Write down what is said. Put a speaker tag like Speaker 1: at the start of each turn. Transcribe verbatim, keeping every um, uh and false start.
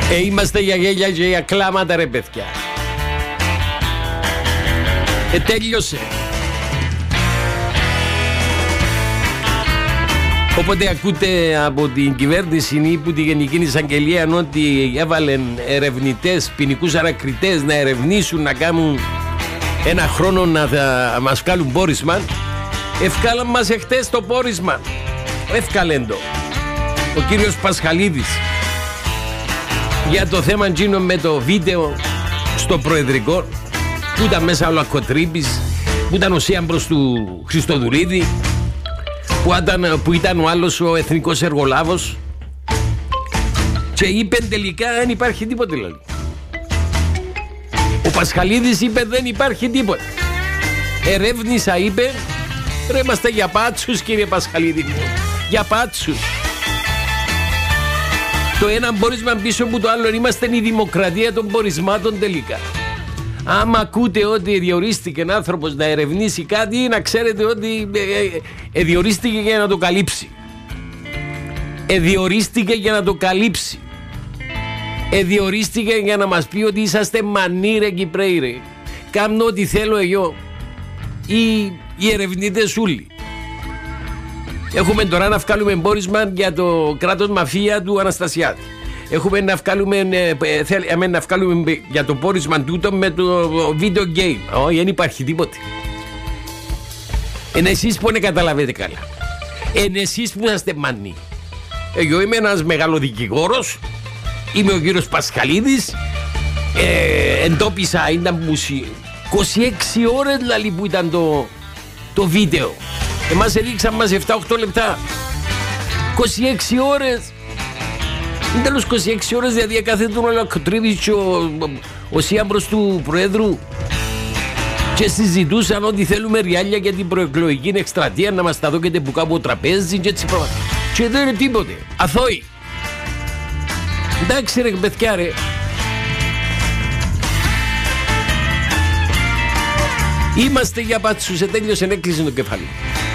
Speaker 1: Ε, είμαστε για γέλια και για κλάματα ρε παιδιά. Ε, τέλειωσε. Όποτε ακούτε από την κυβέρνηση ή που τη Γενική Εισαγγελία ότι έβαλαν ερευνητές, ποινικούς ανακριτές να ερευνήσουν, να κάνουν ένα χρόνο να μας βγάλουν πόρισμα, ευκάλαν μας εχθές το πόρισμα. Εύκαλεν το ο κύριος Πασχαλίδης για το θέμα εκείνο με το βίντεο στο Προεδρικό που ήταν μέσα ο Λακκοτρίπης, που ήταν ο σύαμπρος του Χριστοδουλίδη, που ήταν, που ήταν ο άλλος ο εθνικός εργολάβος, και είπε τελικά δεν υπάρχει τίποτε δηλαδή. Ο Πασχαλίδης είπε δεν υπάρχει τίποτε. Ερεύνησα, είπε, ρε είμαστε για πάτσους κύριε Πασχαλίδη, για πάτσους. Το ένα πόρισμα πίσω από το άλλο, είμαστε η δημοκρατία των πορισμάτων τελικά. Άμα ακούτε ότι διορίστηκε ένα άνθρωπος να ερευνήσει κάτι, να ξέρετε ότι ε, ε, διορίστηκε για να το καλύψει. Ε, διορίστηκε για να το καλύψει. Ε, διορίστηκε για να μας πει ότι είσαστε μανί ρε Κυπρέοι ρε. Κάμνω ό,τι θέλω εγώ. Ή οι ερευνητές όλοι. Έχουμε τώρα να βγάλουμε πόρισμα για το κράτος μαφία του Αναστασιάδη. Έχουμε να βγάλουμε, ε, θέλουμε να βγάλουμε για το πόρισμα τούτο με το video game. Όχι, δεν υπάρχει τίποτε. Εν εσείς που δεν καταλαβαίνετε καλά. Εν εσείς που είσαστε μανί. Εγώ είμαι ένας μεγαλοδικηγόρος. Είμαι ο κύριος Πασχαλίδης. Ε, εντόπισα, ήταν μουσι... είκοσι έξι ώρες δηλαδή που ήταν το, το βίντεο. Εμάς έδειξαν μας επτά οκτώ λεπτά. είκοσι έξι ώρες. Είναι τέλος είκοσι έξι ώρες, δηλαδή κάθεται ο Λακκοτρίπης και ο, ο σύαμπρος του Προέδρου και συζητούσαν ότι θέλουμε ριάλια για την προεκλογική εκστρατεία, να μας τα δώκετε που κάπου τραπέζι και έτσι πράγματα. Και δεν είναι τίποτε. Αθώοι. Εντάξει ρε παιδιά ρε. Είμαστε για πάτσους, τέλειωσε, έκλεισε το κεφάλι.